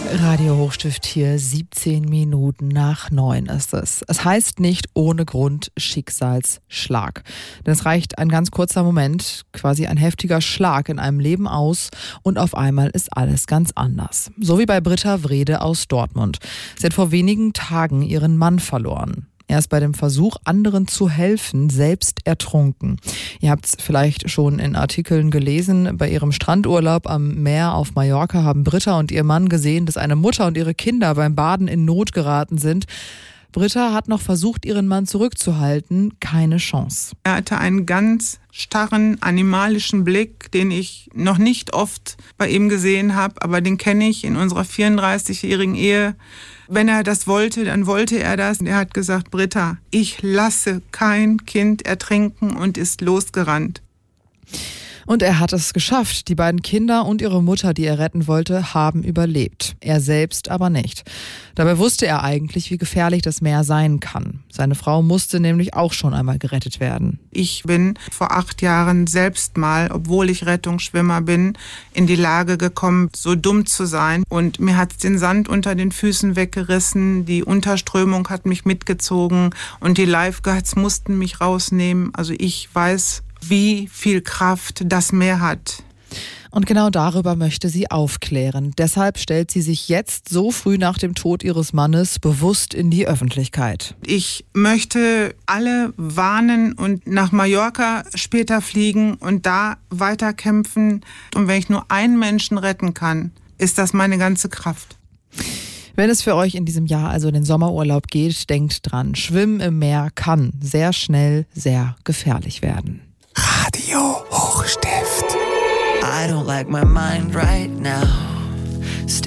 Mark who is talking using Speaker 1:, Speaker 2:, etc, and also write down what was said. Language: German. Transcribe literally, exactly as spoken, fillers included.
Speaker 1: Radio Hochstift hier, siebzehn Minuten nach neun ist es. Es heißt nicht ohne Grund Schicksalsschlag. Denn es reicht ein ganz kurzer Moment, quasi ein heftiger Schlag in einem Leben aus und auf einmal ist alles ganz anders. So wie bei Britta Wrede aus Dortmund. Sie hat vor wenigen Tagen ihren Mann verloren. Er ist bei dem Versuch, anderen zu helfen, selbst ertrunken. Ihr habt es vielleicht schon in Artikeln gelesen. Bei ihrem Strandurlaub am Meer auf Mallorca haben Britta und ihr Mann gesehen, dass eine Mutter und ihre Kinder beim Baden in Not geraten sind. Britta hat noch versucht, ihren Mann zurückzuhalten. Keine Chance.
Speaker 2: Er hatte einen ganz starren, animalischen Blick, den ich noch nicht oft bei ihm gesehen habe, aber den kenne ich in unserer vierunddreißigjährigen Ehe. Wenn er das wollte, dann wollte er das. Er hat gesagt, Britta, ich lasse kein Kind ertrinken und ist losgerannt.
Speaker 1: Und er hat es geschafft. Die beiden Kinder und ihre Mutter, die er retten wollte, haben überlebt. Er selbst aber nicht. Dabei wusste er eigentlich, wie gefährlich das Meer sein kann. Seine Frau musste nämlich auch schon einmal gerettet werden.
Speaker 2: Ich bin vor acht Jahren selbst mal, obwohl ich Rettungsschwimmer bin, in die Lage gekommen, so dumm zu sein. Und mir hat's den Sand unter den Füßen weggerissen. Die Unterströmung hat mich mitgezogen und die Lifeguards mussten mich rausnehmen. Also ich weiß, wie viel Kraft das Meer hat.
Speaker 1: Und genau darüber möchte sie aufklären. Deshalb stellt sie sich jetzt so früh nach dem Tod ihres Mannes bewusst in die Öffentlichkeit.
Speaker 2: Ich möchte alle warnen und nach Mallorca später fliegen und da weiterkämpfen. Und wenn ich nur einen Menschen retten kann, ist das meine ganze Kraft.
Speaker 1: Wenn es für euch in diesem Jahr also in den Sommerurlaub geht, denkt dran, Schwimmen im Meer kann sehr schnell sehr gefährlich werden.
Speaker 3: Radio Hochstift. I don't like my mind right now.